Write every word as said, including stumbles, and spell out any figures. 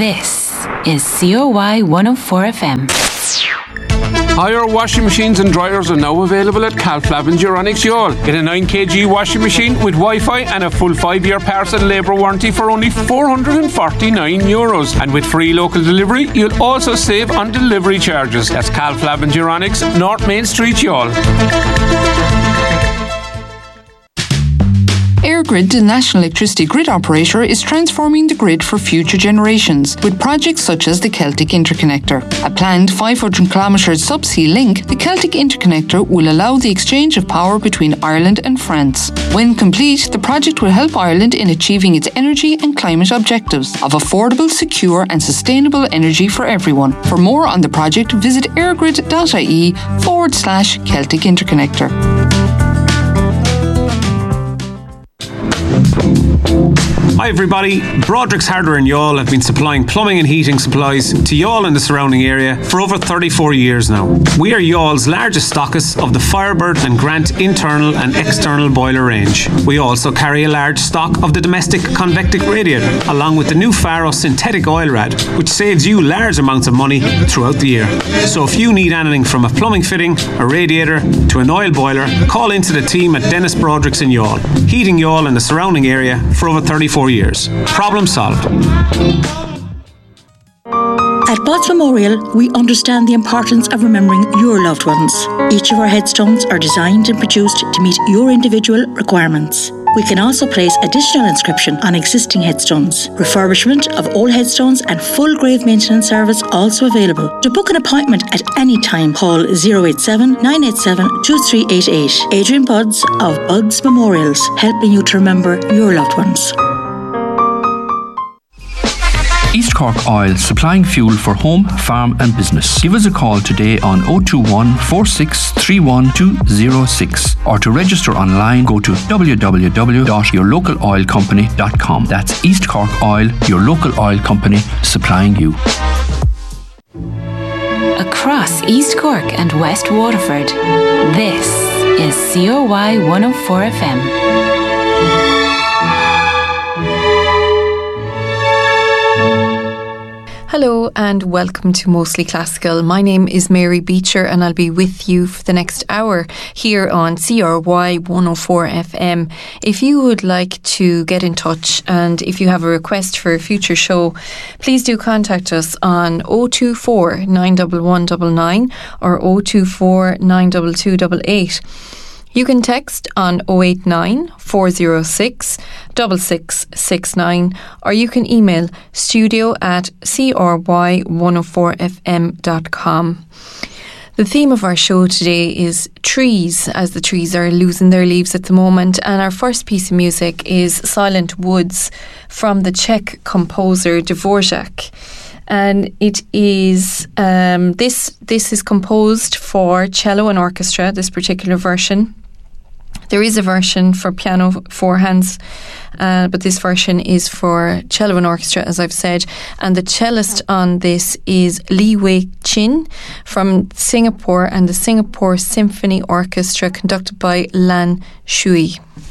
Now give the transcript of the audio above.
This is C O Y one oh four F M. Hire washing machines and dryers are now available at Calflab and Duronics Youghal. Get a nine kilogram washing machine with Wi-Fi and a full five-year parts and labour warranty for only four hundred forty-nine euros. And with free local delivery, you'll also save on delivery charges. That's Calflab and Duronics, North Main Street, Youghal. EirGrid, the national electricity grid operator, is transforming the grid for future generations with projects such as the Celtic Interconnector. A planned five hundred kilometre subsea link, the Celtic Interconnector will allow the exchange of power between Ireland and France. When complete, the project will help Ireland in achieving its energy and climate objectives of affordable, secure and sustainable energy for everyone. For more on the project, visit airgrid.ie forward slash Celtic Interconnector. Hi everybody, Broderick's Hardware in Youghal have been supplying plumbing and heating supplies to Youghal and the surrounding area for over thirty-four years now. We are Youghal's largest stockist of the Firebird and Grant internal and external boiler range. We also carry a large stock of the domestic convectic radiator, along with the new Faro synthetic oil rad, which saves you large amounts of money throughout the year. So if you need anything from a plumbing fitting, a radiator to an oil boiler, call into the team at Dennis Broderick's in Youghal, heating Youghal and the surrounding area for over thirty-four years. Problem solved. At Botts Memorial, we understand the importance of remembering your loved ones. Each of our headstones are designed and produced to meet your individual requirements. We can also place additional inscription on existing headstones. Refurbishment of old headstones and full grave maintenance service also available. To book an appointment at any time, call zero eight seven, nine eight seven, two three eight eight. Adrian Budds of Budds Memorials, helping you to remember your loved ones. East Cork Oil, supplying fuel for home, farm and business. Give us a call today on oh two one, four six three one, two oh six or to register online go to w w w dot your local oil company dot com. That's East Cork Oil, your local oil company, supplying you. Across East Cork and West Waterford, this is C O Y one oh four F M. Hello and welcome to Mostly Classical. My name is Mary Beecher and I'll be with you for the next hour here on C R Y one oh four F M. If you would like to get in touch and if you have a request for a future show, please do contact us on oh two four, nine one one nine nine or oh two four, nine two two eight eight. You can text on oh eight nine, four oh six, six six six nine or you can email studio at c r y one oh four f m dot com. The theme of our show today is trees, as the trees are losing their leaves at the moment, and our first piece of music is Silent Woods from the Czech composer Dvorak. And it is um, this this is composed for cello and orchestra, this particular version. There is a version for piano, four hands, uh, but this version is for cello and orchestra, as I've said. And the cellist on this is Lee Wei Chin from Singapore and the Singapore Symphony Orchestra, conducted by Lan Shui.